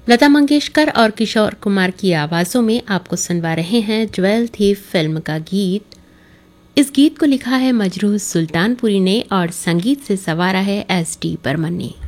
लता मंगेशकर और किशोर कुमार की आवाज़ों में आपको सुनवा रहे हैं ज्वेल थीफ फिल्म का गीत। इस गीत को लिखा है मजरूह सुल्तानपुरी ने और संगीत से संवारा है एस डी बर्मन ने।